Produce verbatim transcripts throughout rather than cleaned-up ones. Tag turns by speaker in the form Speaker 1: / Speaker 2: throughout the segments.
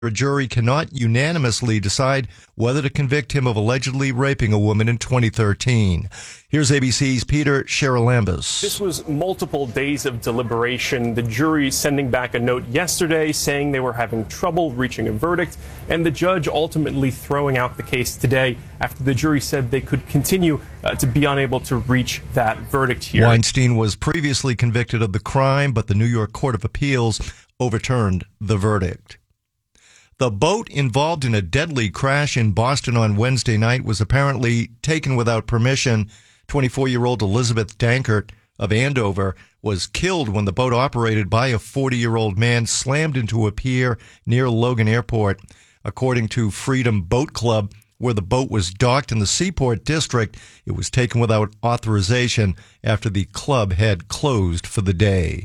Speaker 1: A jury cannot unanimously decide whether to convict him of allegedly raping a woman in twenty thirteen. Here's A B C's Peter Charalambous.
Speaker 2: This was multiple days of deliberation. The jury sending back a note yesterday saying they were having trouble reaching a verdict, and the judge ultimately throwing out the case today after the jury said they could continue uh, to be unable to reach that verdict here.
Speaker 1: Weinstein was previously convicted of the crime, but the New York Court of Appeals overturned the verdict. The boat involved in a deadly crash in Boston on Wednesday night was apparently taken without permission. twenty-four-year-old Elizabeth Dankert of Andover was killed when the boat operated by a forty-year-old man slammed into a pier near Logan Airport. According to Freedom Boat Club, where the boat was docked in the Seaport District, it was taken without authorization after the club had closed for the day.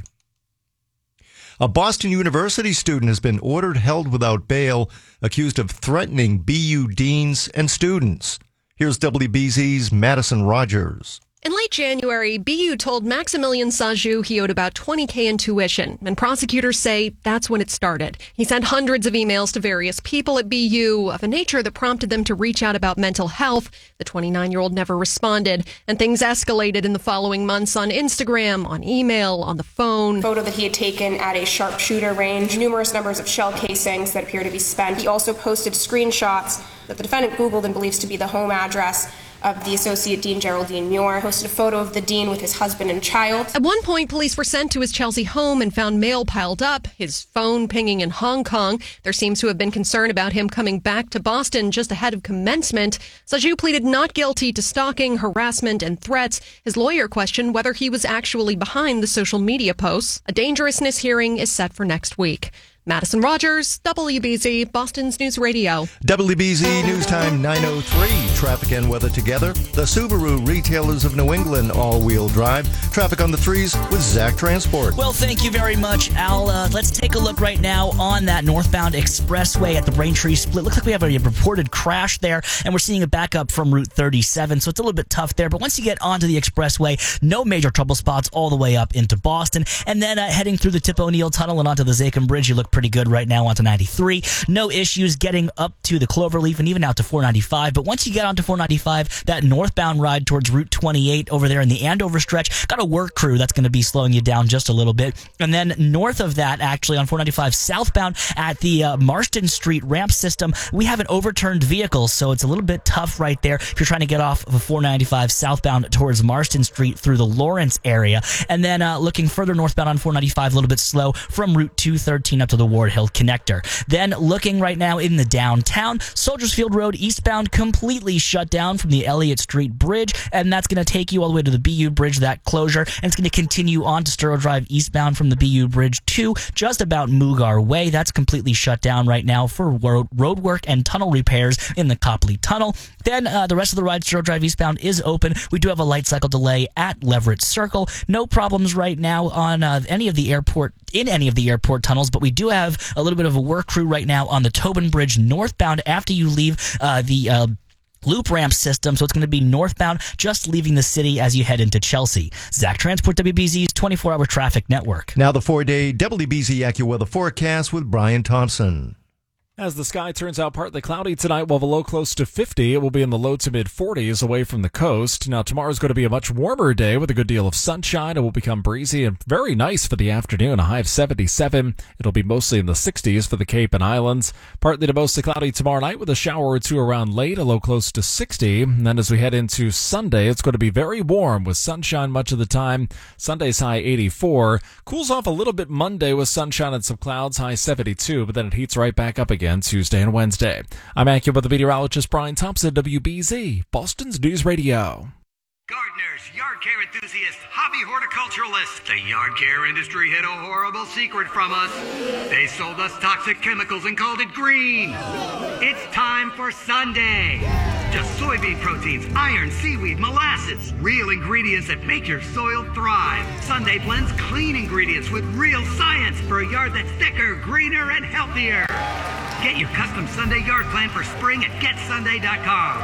Speaker 1: A Boston University student has been ordered held without bail, accused of threatening B U deans and students. Here's W B Z's Madison Rogers.
Speaker 3: In late January, B U told Maximilian Sajou he owed about twenty thousand dollars in tuition, and prosecutors say that's when it started. He sent hundreds of emails to various people at B U of a nature that prompted them to reach out about mental health. The twenty-nine-year-old never responded, and things escalated in the following months on Instagram, on email, on the phone.
Speaker 4: Photo that he had taken at a sharpshooter range, numerous numbers of shell casings that appear to be spent. He also posted screenshots that the defendant Googled and believes to be the home address of the Associate Dean Geraldine Muir, posted a photo of the dean with his husband and child.
Speaker 3: At one point, police were sent to his Chelsea home and found mail piled up, his phone pinging in Hong Kong. There seems to have been concern about him coming back to Boston just ahead of commencement. Sajou pleaded not guilty to stalking, harassment, and threats. His lawyer questioned whether he was actually behind the social media posts. A dangerousness hearing is set for next week. Madison Rogers, W B Z, Boston's News Radio.
Speaker 1: W B Z News Time nine oh three. Traffic and weather together. The Subaru Retailers of New England all-wheel drive. Traffic on the threes with Zach Transport.
Speaker 5: Well, thank you very much, Al. Uh, let's take a look right now on that northbound expressway at the Braintree Split. Looks like we have a reported crash there, and we're seeing a backup from Route thirty-seven, so it's a little bit tough there. But once you get onto the expressway, no major trouble spots all the way up into Boston. And then uh, heading through the Tip O'Neill Tunnel and onto the Zachem Bridge, you look pretty good right now onto ninety-three. No issues getting up to the Cloverleaf and even out to four ninety-five. But once you get onto four ninety-five, that northbound ride towards Route twenty-eight over there in the Andover stretch, got a work crew that's going to be slowing you down just a little bit. And then north of that, actually on four ninety-five southbound at the uh, Marston Street ramp system, we have an overturned vehicle, so it's a little bit tough right there if you're trying to get off of four ninety-five southbound towards Marston Street through the Lawrence area. And then uh, looking further northbound on four ninety-five, a little bit slow from Route two thirteen up to the Ward Hill connector. Then looking right now in the downtown, Soldiers Field Road eastbound completely shut down from the Elliott Street Bridge, and that's going to take you all the way to the B U Bridge, that closure, and it's going to continue on to Sturrow Drive eastbound from the B U Bridge to just about Mugar Way. That's completely shut down right now for road, road work and tunnel repairs in the Copley Tunnel. Then uh, the rest of the ride, Sturrow Drive eastbound, is open. We do have a light cycle delay at Leverett Circle. No problems right now on uh, any of the airport in any of the airport tunnels, but we do have a little bit of a work crew right now on the Tobin Bridge northbound after you leave uh, the uh, loop ramp system, so it's going to be northbound just leaving the city as you head into Chelsea. Zach Transport, W B Z's twenty-four hour traffic network.
Speaker 1: Now the four-day W B Z AccuWeather forecast with Brian Thompson.
Speaker 6: As the sky turns out partly cloudy tonight, we'll have a low close to fifty. It will be in the low to mid forties away from the coast. Now, tomorrow's going to be a much warmer day with a good deal of sunshine. It will become breezy and very nice for the afternoon, a high of seventy-seven. It'll be mostly in the sixties for the Cape and Islands. Partly to mostly cloudy tomorrow night with a shower or two around late, a low close to sixty. And then as we head into Sunday, it's going to be very warm with sunshine much of the time. Sunday's high eighty-four. Cools off a little bit Monday with sunshine and some clouds, high seventy-two, but then it heats right back up again Tuesday and Wednesday. I'm AccuWeather meteorologist Brian Thompson, W B Z, Boston's News Radio.
Speaker 7: Gardeners, yard care enthusiasts, hobby horticulturalists, the yard care industry hid a horrible secret from us. They sold us toxic chemicals and called it green. It's time for Sunday. Just soybean proteins, iron, seaweed, molasses. Real ingredients that make your soil thrive. Sunday blends clean ingredients with real science for a yard that's thicker, greener, and healthier. Get your custom Sunday yard plan for spring at get sunday dot com.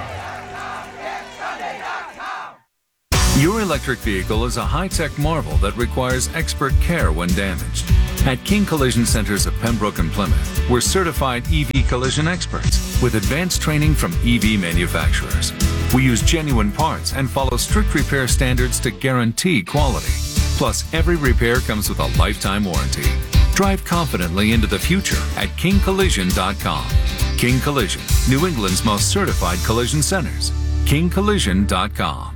Speaker 7: get sunday dot com.
Speaker 8: Your electric vehicle is a high-tech marvel that requires expert care when damaged. At King Collision Centers of Pembroke and Plymouth, we're certified E V collision experts with advanced training from E V manufacturers. We use genuine parts and follow strict repair standards to guarantee quality. Plus, every repair comes with a lifetime warranty. Drive confidently into the future at king collision dot com. King Collision, New England's most certified collision centers. king collision dot com.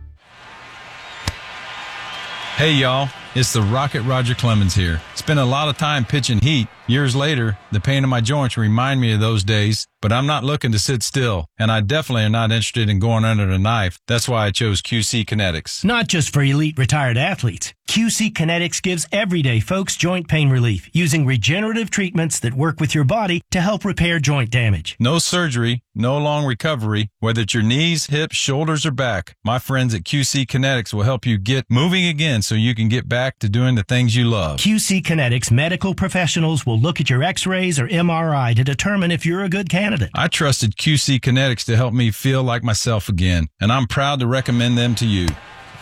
Speaker 9: Hey y'all, it's the Rocket Roger Clemens here. Spent a lot of time pitching heat. Years later, the pain in my joints remind me of those days, but I'm not looking to sit still, and I definitely am not interested in going under the knife. That's why I chose Q C Kinetics.
Speaker 10: Not just for elite retired athletes. Q C Kinetics gives everyday folks joint pain relief using regenerative treatments that work with your body to help repair joint damage.
Speaker 9: No surgery, no long recovery, whether it's your knees, hips, shoulders, or back. My friends at Q C Kinetics will help you get moving again so you can get back to doing the things you love.
Speaker 10: Q C Kinetics medical professionals will look at your x-rays or M R I to determine if you're a good candidate.
Speaker 9: I trusted Q C Kinetics to help me feel like myself again, and I'm proud to recommend them to you.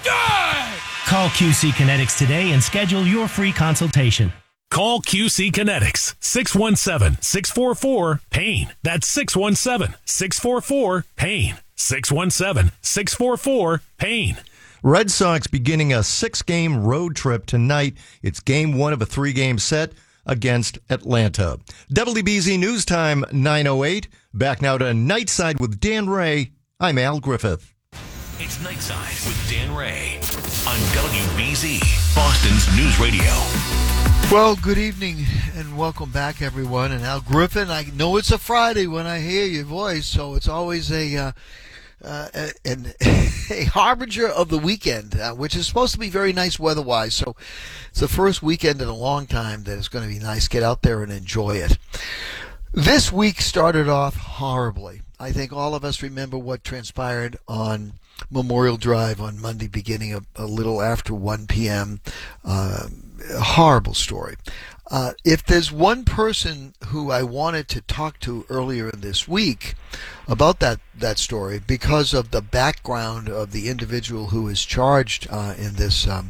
Speaker 10: Call Q C Kinetics today and schedule your free consultation.
Speaker 11: Call Q C Kinetics, six one seven, six four four, PAIN. That's six one seven, six four four, PAIN. six one seven, six four four, PAIN.
Speaker 1: Red Sox beginning a six-game road trip tonight. It's game one of a three-game set against Atlanta. W B Z News Time, nine oh eight. Back now to Nightside with Dan Ray. I'm Al Griffith.
Speaker 12: It's Nightside with Dan Ray on W B Z, Boston's News Radio.
Speaker 13: Well, good evening and welcome back, everyone. And Al Griffin, I know it's a Friday when I hear your voice, so it's always a uh, uh, an, a harbinger of the weekend, uh, which is supposed to be very nice weather-wise. So it's the first weekend in a long time that it's going to be nice. Get out there and enjoy it. This week started off horribly. I think all of us remember what transpired on Memorial Drive on Monday, beginning a, a little after one p.m. Uh, a horrible story. Uh, if there's one person who I wanted to talk to earlier this week about that, that story, because of the background of the individual who is charged uh, in this um,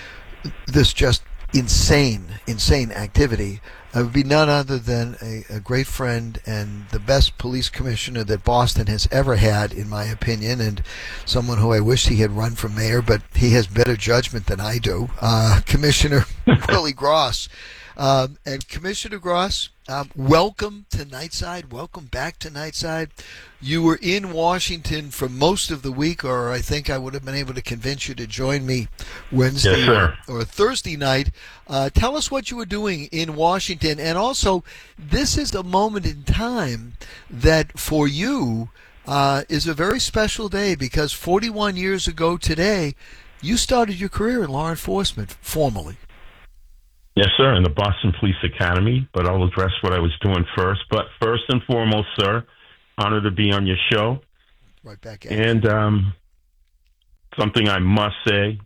Speaker 13: this just insane, insane activity, it would be none other than a, a great friend and the best police commissioner that Boston has ever had, in my opinion, and someone who I wish he had run for mayor, but he has better judgment than I do, uh, Commissioner Willie Gross. Um, and Commissioner Gross, um, welcome to Nightside. Welcome back to Nightside. You were in Washington for most of the week, or I think I would have been able to convince you to join me Wednesday
Speaker 14: yes,
Speaker 13: or, or Thursday night. Uh, tell us what you were doing in Washington. And also, this is a moment in time that for you uh, is a very special day, because forty-one years ago today, you started your career in law enforcement formally.
Speaker 14: Yes, sir, in the Boston Police Academy, but I'll address what I was doing first. But first and foremost, sir, honored to be on your show.
Speaker 13: Right back at
Speaker 14: And um, something I must say,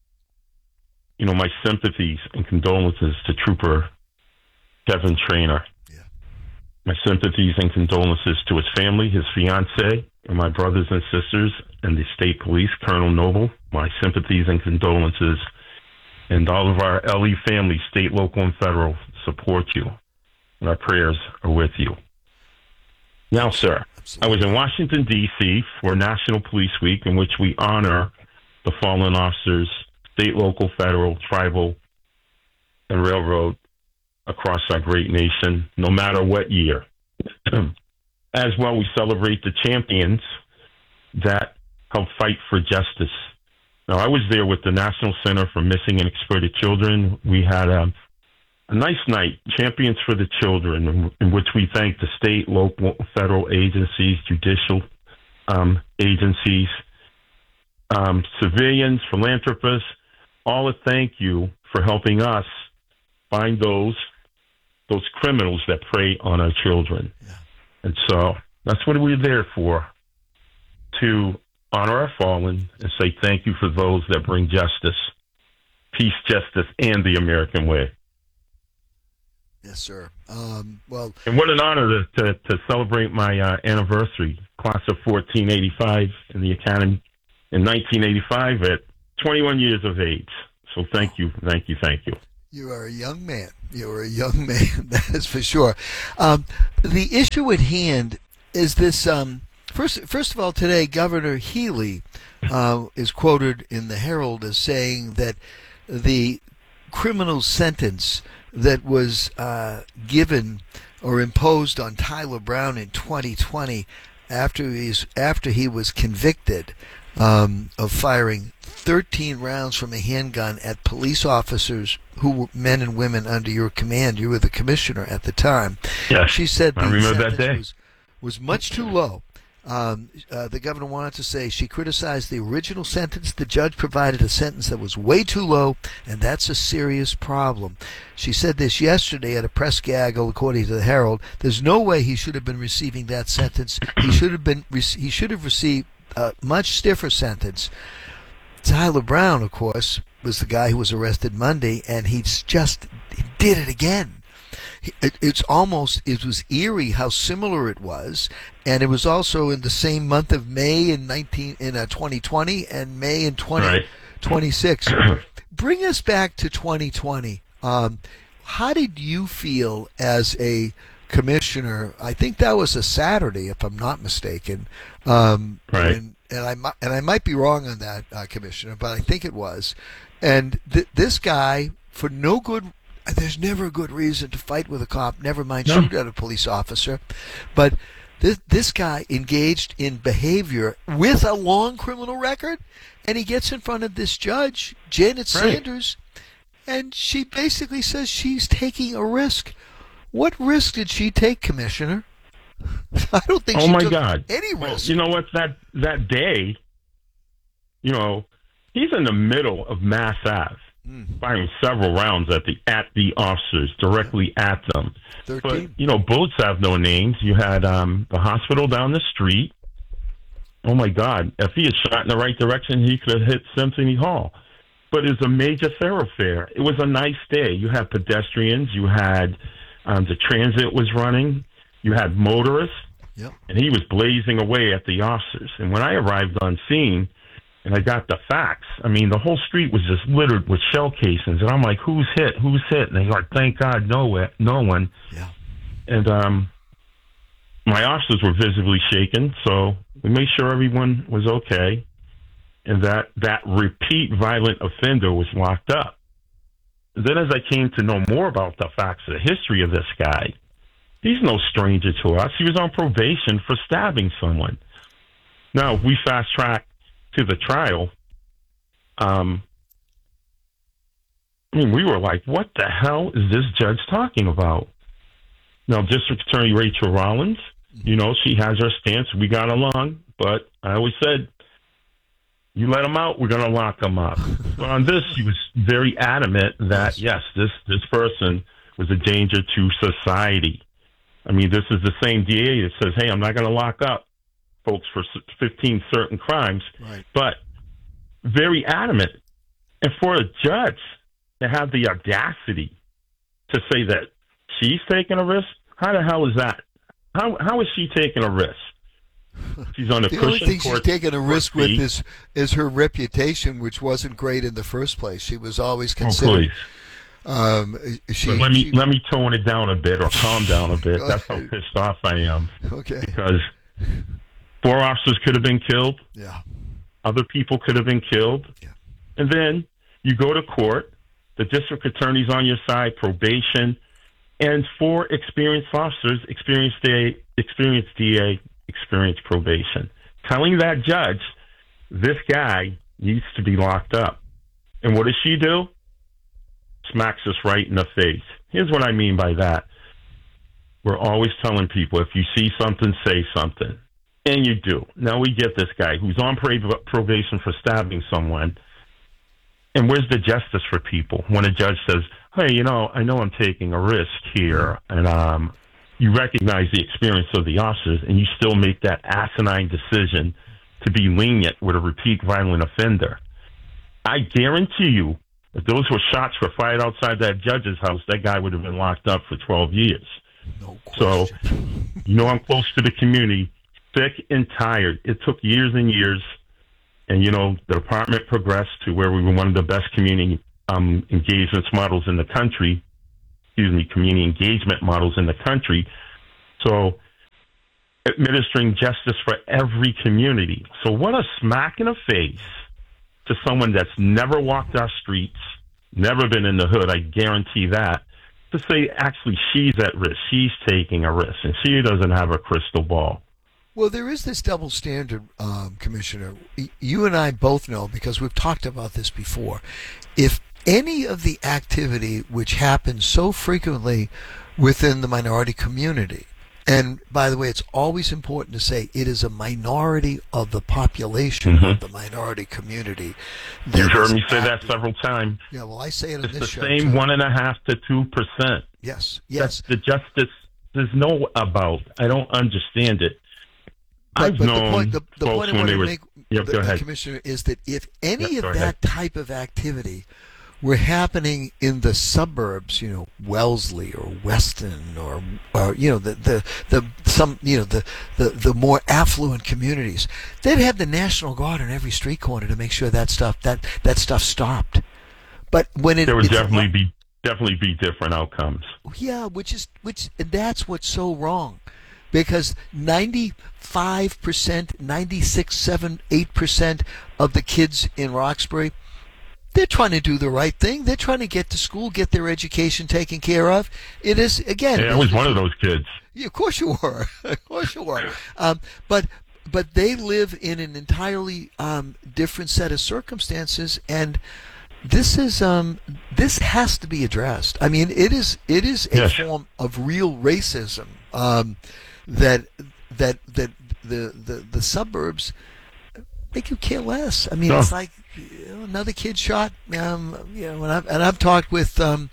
Speaker 14: you know, my sympathies and condolences to Trooper Kevin Traynor.
Speaker 13: Yeah.
Speaker 14: My sympathies and condolences to his family, his fiancée, and my brothers and sisters, and the state police, Colonel Noble. My sympathies and condolences. And all of our L E families, state, local, and federal, support you. And our prayers are with you. Now, sir, Absolutely. I was in Washington, D C for National Police Week, in which we honor the fallen officers, state, local, federal, tribal, and railroad across our great nation, no matter what year. As well, we celebrate the champions that help fight for justice. Now, I was there with the National Center for Missing and Exploited Children. We had a, a nice night, Champions for the Children, in, in which we thank the state, local, federal agencies, judicial um, agencies, um, civilians, philanthropists, all a thank you for helping us find those those criminals that prey on our children.
Speaker 13: Yeah.
Speaker 14: And so that's what we're there for, to honor our fallen and say thank you for those that bring justice, peace, justice, and the American way.
Speaker 13: Yes, sir. Um, well,
Speaker 14: and what an honor to, to, to celebrate my uh, anniversary, class of fourteen eighty-five in the Academy in nineteen eighty-five at twenty-one years of age. So thank you, thank you, thank you.
Speaker 13: You are a young man. You are a young man, that is for sure. Um, the issue at hand is this. Um, first, first of all, today, Governor Healy uh, is quoted in the Herald as saying that the criminal sentence that was uh, given or imposed on Tyler Brown in twenty twenty after he's after he was convicted um, of firing thirteen rounds from a handgun at police officers who were men and women under your command. You were the commissioner at the time.
Speaker 14: Yes,
Speaker 13: she said the
Speaker 14: I remember
Speaker 13: sentence
Speaker 14: that day.
Speaker 13: Was, was much too low. Um, uh, the governor wanted to say she criticized the original sentence. The judge provided a sentence that was way too low, and that's a serious problem. She said this yesterday at a press gaggle, according to the Herald. There's no way he should have been receiving that sentence. He should have been. He should have received a much stiffer sentence. Tyler Brown, of course, was the guy who was arrested Monday, and he's just he did it again. It, it's almost, it was eerie how similar it was, and it was also in the same month of May in nineteen in uh, twenty twenty and May in twenty twenty-six. Bring us back to twenty twenty. Um, how did you feel as a commissioner? I think that was a Saturday, if I'm not mistaken. Um,
Speaker 14: right.
Speaker 13: And, and I mi- and I might be wrong on that, uh, Commissioner, but I think it was. And th- this guy, for no good. There's never a good reason to fight with a cop, never mind
Speaker 14: No.
Speaker 13: shoot at a police officer. But this this guy engaged in behavior with a long criminal record, and he gets in front of this judge, Janet
Speaker 14: Right.
Speaker 13: Sanders, and she basically says she's taking a risk. What risk did she take, Commissioner? I don't think
Speaker 14: oh
Speaker 13: she
Speaker 14: my
Speaker 13: took
Speaker 14: God.
Speaker 13: any
Speaker 14: Well,
Speaker 13: risk.
Speaker 14: you know what? That that day, you know, he's in the middle of Mass Ave, mm. firing several rounds at the at the officers, directly at them.
Speaker 13: thirteen.
Speaker 14: But you know, bullets have no names. You had um, the hospital down the street. Oh my God! If he had shot in the right direction, he could have hit Symphony Hall. But it's a major thoroughfare. It was a nice day. You had pedestrians. You had um, the transit was running. You had motorists.
Speaker 13: Yep.
Speaker 14: And he was blazing away at the officers. And when I arrived on scene and I got the facts, I mean, the whole street was just littered with shell casings. And I'm like, who's hit? Who's hit? And they're like, thank God, no, way, no one.
Speaker 13: Yeah.
Speaker 14: And um, my officers were visibly shaken. So we made sure everyone was okay. And that, that repeat violent offender was locked up. Then as I came to know more about the facts of the history of this guy, he's no stranger to us. He was on probation for stabbing someone. Now, if we fast track to the trial, um, I mean, we were like, what the hell is this judge talking about? Now, District Attorney Rachel Rollins, you know, she has her stance. We got along, but I always said, you let him out, we're going to lock him up. But on this, she was very adamant that, yes, this, this person was a danger to society. I mean, this is the same D A that says, hey, I'm not going to lock up folks for fifteen certain crimes,
Speaker 13: right.
Speaker 14: But very adamant. And for a judge to have the audacity to say that she's taking a risk, how the hell is that? How How is she taking a risk? She's on a
Speaker 13: the
Speaker 14: cushion
Speaker 13: only thing she's
Speaker 14: court-
Speaker 13: taking a risk
Speaker 14: court
Speaker 13: with
Speaker 14: seat.
Speaker 13: is is her reputation, which wasn't great in the first place. She was always
Speaker 14: Oh,
Speaker 13: considered.
Speaker 14: please.
Speaker 13: Um, she,
Speaker 14: But let me
Speaker 13: she-
Speaker 14: let me tone it down a bit or calm down a bit.
Speaker 13: Go
Speaker 14: That's how
Speaker 13: ahead.
Speaker 14: pissed off I am.
Speaker 13: Okay.
Speaker 14: Because four officers could have been killed.
Speaker 13: Yeah.
Speaker 14: Other people could have been killed.
Speaker 13: Yeah.
Speaker 14: And then you go to court. The district attorney's on your side, probation, and four experienced officers, experienced D A, experienced D A, experienced probation, telling that judge this guy needs to be locked up. And what does she do? Smacks us right in the face. Here's what I mean by that. We're always telling people, if you see something, say something. And you do. Now we get this guy who's on prob- probation for stabbing someone. And where's the justice for people when a judge says, hey, you know, I know I'm taking a risk here. And um, you recognize the experience of the officers, and you still make that asinine decision to be lenient with a repeat violent offender. I guarantee you, if those were shots were fired outside that judge's house, that guy would have been locked up for twelve years.
Speaker 13: No
Speaker 14: so, you know, I'm close to the community, sick and tired. It took years and years. And, you know, the department progressed to where we were one of the best community um, engagement models in the country, excuse me, community engagement models in the country. So administering justice for every community. So what a smack in the face to someone that's never walked our streets, never been in the hood, I guarantee that, to say actually she's at risk, she's taking a risk, and she doesn't have a crystal ball.
Speaker 13: Well, there is this double standard, um, Commissioner. You and I both know, because we've talked about this before, if any of the activity which happens so frequently within the minority community, and by the way, it's always important to say it is a minority of the population
Speaker 14: mm-hmm.
Speaker 13: of the minority community.
Speaker 14: You've heard me say that several times.
Speaker 13: Yeah, well, I say it in
Speaker 14: it's
Speaker 13: this
Speaker 14: the
Speaker 13: show.
Speaker 14: Same
Speaker 13: too.
Speaker 14: one and a half to two percent.
Speaker 13: Yes, yes.
Speaker 14: That's the justice there's no about. I don't understand it.
Speaker 13: But,
Speaker 14: I've
Speaker 13: but
Speaker 14: known
Speaker 13: the point, the, the
Speaker 14: folks
Speaker 13: point I
Speaker 14: when
Speaker 13: want
Speaker 14: they
Speaker 13: to
Speaker 14: were.
Speaker 13: make,
Speaker 14: Yep,
Speaker 13: the,
Speaker 14: go
Speaker 13: the
Speaker 14: ahead.
Speaker 13: Commissioner, is that if any
Speaker 14: Yep,
Speaker 13: of
Speaker 14: go
Speaker 13: that
Speaker 14: ahead.
Speaker 13: type of activity were happening in the suburbs, you know, Wellesley or Weston or, or you know, the, the, the some, you know, the, the, the more affluent communities, they'd have the National Guard on every street corner to make sure that stuff that that stuff stopped. But when it
Speaker 14: there would
Speaker 13: it's a-
Speaker 14: definitely be definitely be different outcomes.
Speaker 13: yeah, which is which that's what's so wrong, because ninety-five percent, ninety-six, seven, eight percent of the kids in Roxbury, they're trying to do the right thing. They're trying to get to school, get their education taken care of. It is again.
Speaker 14: Yeah, I was one of those kids.
Speaker 13: Yeah, of course you were. Of course you were. Um, but but they live in an entirely um, different set of circumstances, and this is um, this has to be addressed. I mean, it is it is a
Speaker 14: Yes.
Speaker 13: form of real racism um, that that that the, the the suburbs make you care less. I mean,
Speaker 14: No.
Speaker 13: it's like, you know, another kid shot. Um, you know, and I've and I've talked with um,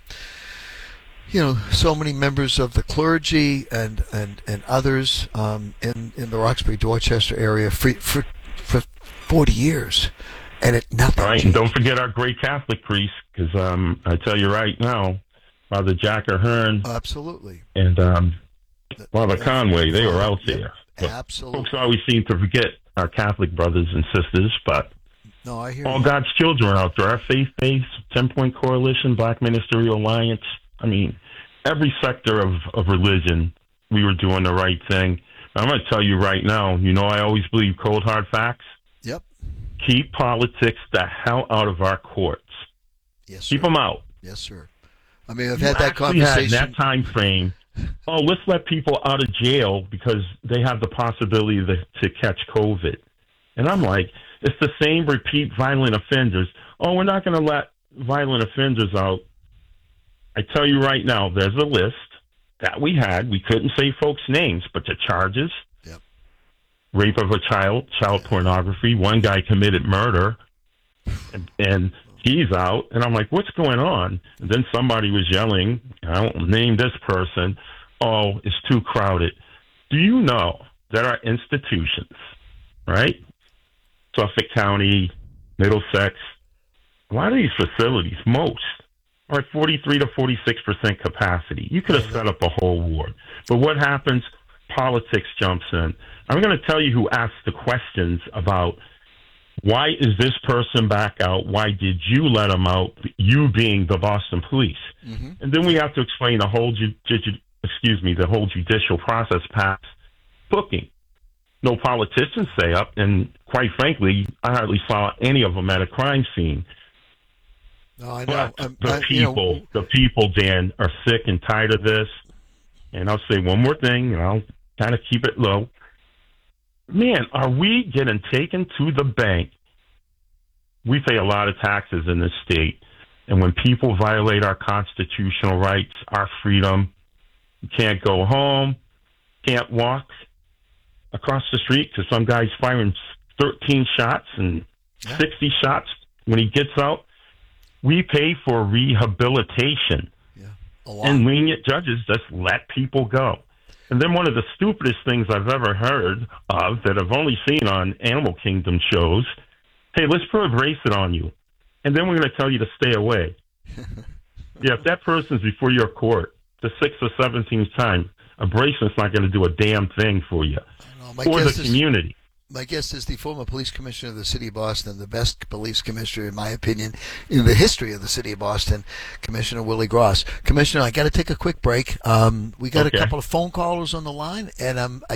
Speaker 13: you know, so many members of the clergy and and and others um, in in the Roxbury Dorchester area for for for forty years, and it nothing.
Speaker 14: All right, and
Speaker 13: changed.
Speaker 14: don't forget our great Catholic priest, because um, I tell you right now, Father Jack Ahern
Speaker 13: Absolutely.
Speaker 14: and um, Father Conway, they were out there. But
Speaker 13: Absolutely.
Speaker 14: folks always seem to forget our Catholic brothers and sisters, but
Speaker 13: No, I hear
Speaker 14: all
Speaker 13: you.
Speaker 14: God's children are out there. Our faith-based, ten-point coalition, Black Ministerial Alliance. I mean, every sector of, of religion, we were doing the right thing. I'm going to tell you right now, you know, I always believe cold, hard facts.
Speaker 13: Yep.
Speaker 14: Keep politics the hell out of our courts.
Speaker 13: Yes,
Speaker 14: Keep
Speaker 13: sir.
Speaker 14: them out.
Speaker 13: Yes, sir. I mean, I've
Speaker 14: You
Speaker 13: had that
Speaker 14: actually had in
Speaker 13: conversation.
Speaker 14: that time frame. Oh, let's let people out of jail because they have the possibility to, to catch COVID. And I'm like, it's the same repeat violent offenders. Oh, we're not going to let violent offenders out. I tell you right now, there's a list that we had. We couldn't say folks' names, but the charges,
Speaker 13: Yep.
Speaker 14: rape of a child, child pornography. One guy committed murder, and, and he's out. And I'm like, what's going on? And then somebody was yelling, I won't name this person, oh, it's too crowded. Do you know that our institutions, right, Suffolk County, Middlesex, a lot of these facilities, most, are at forty-three to forty-six percent capacity. You could have set up a whole ward. But what happens? Politics jumps in. I'm going to tell you who asked the questions about why is this person back out? Why did you let him out? You being the Boston police.
Speaker 13: Mm-hmm.
Speaker 14: And then we have to explain the whole, ju- ju- ju- excuse me, the whole judicial process past booking. No politicians say up, and quite frankly, I hardly saw any of them at a crime scene.
Speaker 13: No, I know.
Speaker 14: But
Speaker 13: Um,
Speaker 14: the
Speaker 13: I- you know,
Speaker 14: people, the people, Dan, are sick and tired of this. And I'll say one more thing, and I'll kind of keep it low. Man, are we getting taken to the bank? We pay a lot of taxes in this state. And when people violate our constitutional rights, our freedom, you can't go home, can't walk across the street because some guy's firing thirteen shots and sixty shots when he gets out. We pay for rehabilitation. And lenient judges just let people go. And then one of the stupidest things I've ever heard of that I've only seen on Animal Kingdom shows, hey, let's put a bracelet on you. And then we're going to tell you to stay away. Yeah, if that person's before your court the sixth or seventeenth time, a bracelet's not going to do a damn thing for you.
Speaker 13: my
Speaker 14: Or the
Speaker 13: guess is-
Speaker 14: community.
Speaker 13: My guest is the former police commissioner of the city of Boston, the best police commissioner, in my opinion, in the history of the city of Boston, Commissioner Willie Gross. Commissioner, I got to take a quick break. Um, we got
Speaker 14: Okay.
Speaker 13: a couple of phone callers on the line, and um, I